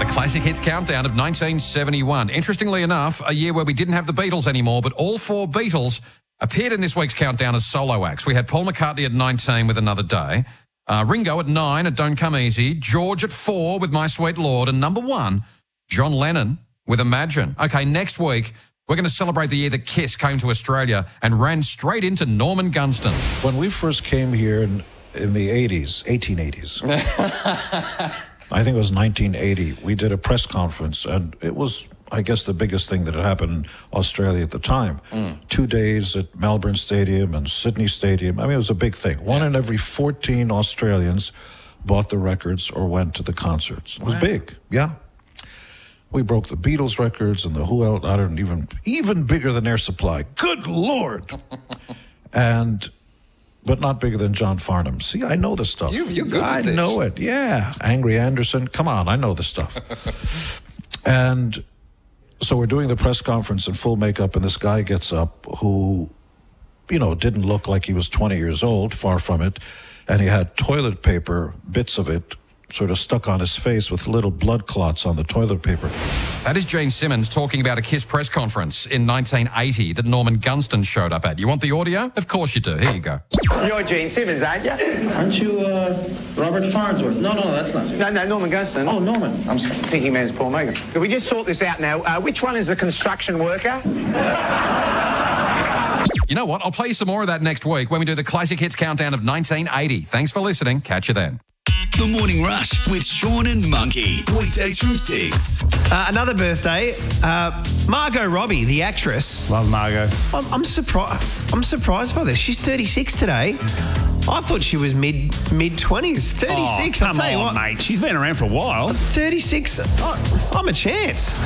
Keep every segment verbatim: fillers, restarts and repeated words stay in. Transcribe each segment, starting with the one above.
The Classic Hits Countdown of nineteen seventy-one. Interestingly enough, a year where we didn't have the Beatles anymore, but all four Beatles appeared in this week's countdown as solo acts. We had Paul McCartney at nineteen with Another Day, uh, Ringo at nine at Don't Come Easy, George at four with My Sweet Lord, and number one, John Lennon with Imagine. Okay, next week, we're going to celebrate the year that Kiss came to Australia and ran straight into Norman Gunston. When we first came here in, in the eighties, eighteen eighties, I think it was nineteen eighty, we did a press conference, and it was, I guess, the biggest thing that had happened in Australia at the time. Mm. Two days at Melbourne Stadium and Sydney Stadium. I mean, it was a big thing. One in every fourteen Australians bought the records or went to the concerts. It was wow. big, yeah. We broke the Beatles records and the Who else, I don't even, even bigger than Air Supply. Good Lord! and... But not bigger than John Farnham. See, I know the stuff. You, you're good I at this. know it, yeah. Angry Anderson, come on, I know the stuff. And so we're doing the press conference in full makeup, and this guy gets up who, you know, didn't look like he was twenty years old, far from it, and he had toilet paper, bits of it, sort of stuck on his face with little blood clots on the toilet paper. That is Gene Simmons talking about a Kiss press conference in nineteen eighty that Norman Gunston showed up at. You want the audio? Of course you do. Here you go. You're Gene Simmons, aren't you? Aren't you uh, Robert Farnsworth? No, no, that's not you. No, no, Norman Gunston. Oh, Norman. I'm sorry. Thinking man's Paul Megan. Can we just sort this out now? Uh, which one is the construction worker? You know what? I'll play you some more of that next week when we do the Classic Hits Countdown of nineteen eighty. Thanks for listening. Catch you then. The Morning Rush with Sean and Monkey. Weekdays from six. Uh, another birthday. Uh, Margot Robbie, the actress. Love Margot. I'm, I'm surprised. I'm surprised by this. She's thirty-six today. I thought she was mid mid twenties. thirty-six. Oh, I'll come tell you on, what. mate. She's been around for a while. thirty-six. I, I'm a chance.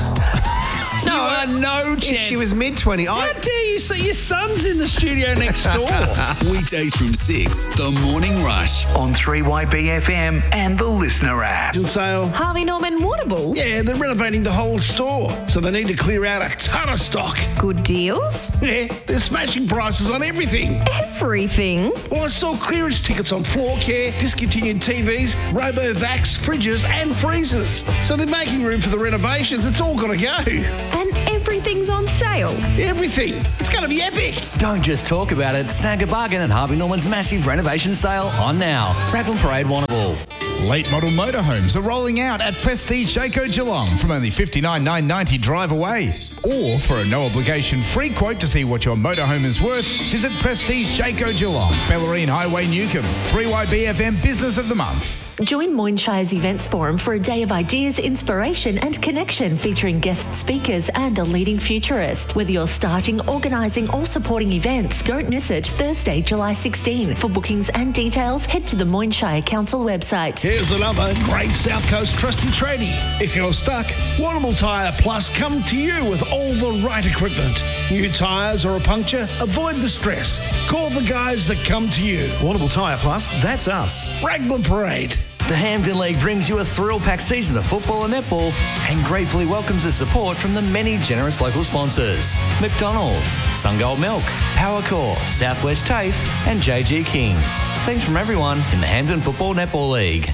No, you are no if chance. She was mid twenties. How I, dare you say your son's in the studio next door? Weekdays from six. The Morning Rush on three Y B F M and the Listener app. Sale. Harvey Norman Waterbull? Yeah, they're renovating the whole store, so they need to clear out a ton of stock. Good deals? Yeah, they're smashing prices on everything. Everything? Well, I saw clearance tickets on floor care, discontinued T Vs, RoboVax, fridges and freezers. So they're making room for the renovations. It's all got to go. And everything's on sale? Everything. It's going to be epic. Don't just talk about it. Snag a bargain at Harvey Norman's massive renovation sale on now. Raglan Parade, Warrnambool. Late model motorhomes are rolling out at Prestige Jayco Geelong from only fifty-nine thousand nine hundred ninety drive away. Or for a no-obligation free quote to see what your motorhome is worth, visit Prestige Jayco Geelong, Bellarine Highway, Newcomb. three Y B F M Business of the Month. Join Moynshire's Events Forum for a day of ideas, inspiration and connection featuring guest speakers and a leading futurist. Whether you're starting, organising or supporting events, don't miss it Thursday, July sixteenth. For bookings and details, head to the Moynshire Council website. Here's another great South Coast trusty tradie. If you're stuck, Warrnambool Tyre Plus come to you with all the right equipment. New tyres or a puncture? Avoid the stress. Call the guys that come to you. Warrnambool Tyre Plus, that's us. Raglan Parade. The Hampden League brings you a thrill-packed season of football and netball and gratefully welcomes the support from the many generous local sponsors. McDonald's, Sungold Milk, Powercore, Southwest TAFE and J G King. Thanks from everyone in the Hampden Football Netball League.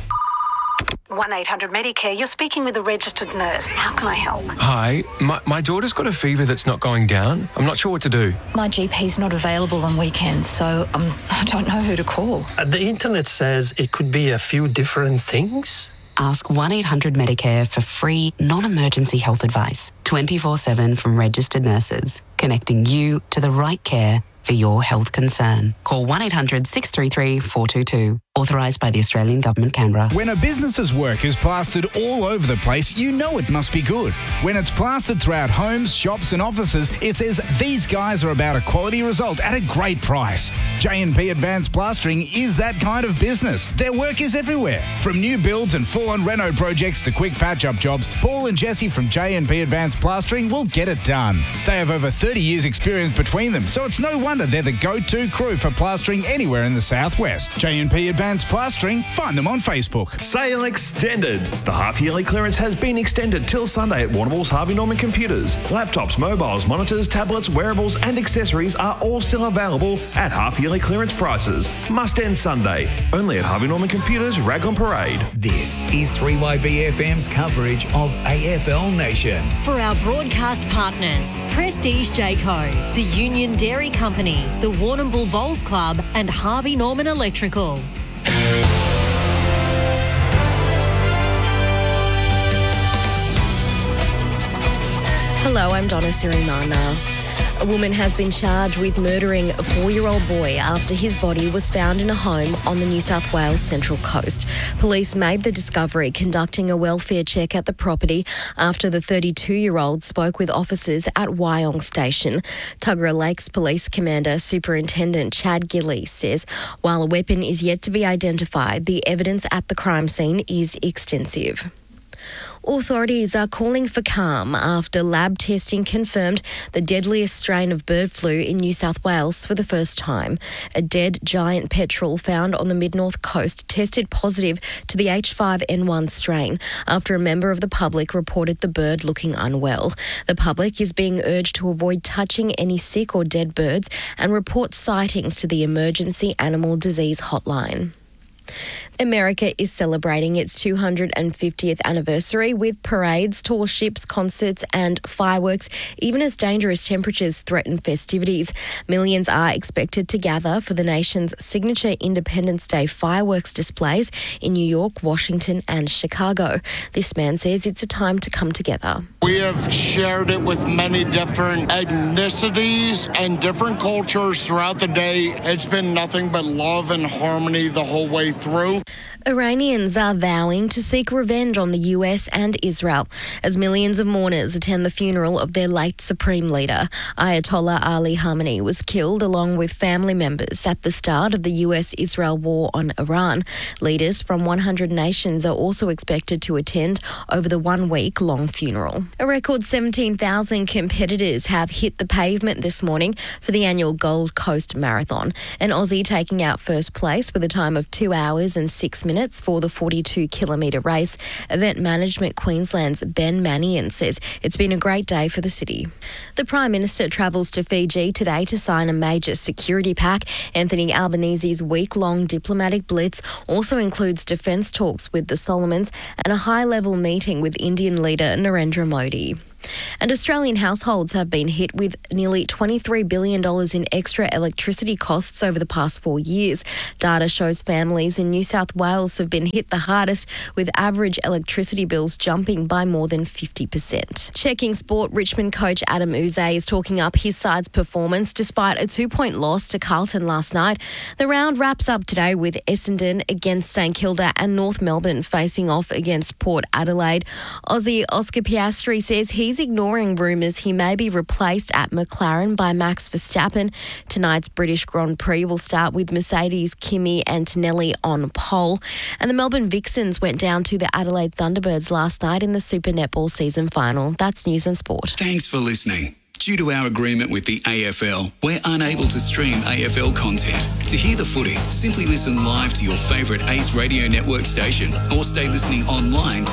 one eight hundred Medicare, you're speaking with a registered nurse. How can I help? Hi, my, my daughter's got a fever that's not going down. I'm not sure what to do. My G P's not available on weekends, so um, I don't know who to call. Uh, the internet says it could be a few different things. Ask one eight hundred Medicare for free, non-emergency health advice, twenty-four seven from registered nurses, connecting you to the right care for your health concern. Call one eight hundred six three three four two two. Authorised by the Australian Government, Canberra. When a business's work is plastered all over the place, you know it must be good. When it's plastered throughout homes, shops and offices, it says these guys are about a quality result at a great price. J and P Advanced Plastering is that kind of business. Their work is everywhere. From new builds and full-on reno projects to quick patch-up jobs, Paul and Jesse from J and P Advanced Plastering will get it done. They have over thirty years experience between them, so it's no wonder wonder they're the go-to crew for plastering anywhere in the southwest. J and P Advanced Plastering, find them on Facebook. Sale extended. The half-yearly clearance has been extended till Sunday at Warrnambool's Harvey Norman Computers. Laptops, mobiles, monitors, tablets, wearables and accessories are all still available at half-yearly clearance prices. Must end Sunday. Only at Harvey Norman Computers, Raglan Parade. This is three Y B F M's coverage of A F L Nation. For our broadcast partners, Prestige Jayco, the Union Dairy Company, the Warrnambool Bowls Club and Harvey Norman Electrical. Hello, I'm Donna Sirimana. A woman has been charged with murdering a four-year-old boy after his body was found in a home on the New South Wales Central Coast. Police made the discovery conducting a welfare check at the property after the thirty-two-year-old spoke with officers at Wyong Station. Tuggerah Lakes Police Commander Superintendent Chad Gilly says while a weapon is yet to be identified, the evidence at the crime scene is extensive. Authorities are calling for calm after lab testing confirmed the deadliest strain of bird flu in New South Wales for the first time. A dead giant petrel found on the mid-north coast tested positive to the H five N one strain after a member of the public reported the bird looking unwell. The public is being urged to avoid touching any sick or dead birds and report sightings to the Emergency Animal Disease Hotline. America is celebrating its two hundred fiftieth anniversary with parades, tall ships, concerts and fireworks, even as dangerous temperatures threaten festivities. Millions are expected to gather for the nation's signature Independence Day fireworks displays in New York, Washington and Chicago. This man says it's a time to come together. We have shared it with many different ethnicities and different cultures throughout the day. It's been nothing but love and harmony the whole way through. Iranians are vowing to seek revenge on the U S and Israel as millions of mourners attend the funeral of their late supreme leader. Ayatollah Ali Khamenei was killed along with family members at the start of the U S-Israel war on Iran. Leaders from one hundred nations are also expected to attend over the one-week-long funeral. A record seventeen thousand competitors have hit the pavement this morning for the annual Gold Coast Marathon. An Aussie taking out first place with a time of two hours and six minutes for the forty-two kilometre race. Event Management Queensland's Ben Mannion says it's been a great day for the city. The Prime Minister travels to Fiji today to sign a major security pact. Anthony Albanese's week-long diplomatic blitz also includes defence talks with the Solomons and a high-level meeting with Indian leader Narendra Modi. And Australian households have been hit with nearly twenty-three billion dollars in extra electricity costs over the past four years. Data shows families in New South Wales have been hit the hardest, with average electricity bills jumping by more than fifty percent. Checking sport, Richmond coach Adam Uze is talking up his side's performance despite a two-point loss to Carlton last night. The round wraps up today with Essendon against St Kilda and North Melbourne facing off against Port Adelaide. Aussie Oscar Piastri says he's ignoring rumours he may be replaced at McLaren by Max Verstappen. Tonight's British Grand Prix will start with Mercedes, Kimi Antonelli on pole. And the Melbourne Vixens went down to the Adelaide Thunderbirds last night in the Super Netball season final. That's News and Sport. Thanks for listening. Due to our agreement with the A F L, we're unable to stream A F L content. To hear the footy, simply listen live to your favourite Ace Radio Network station or stay listening online to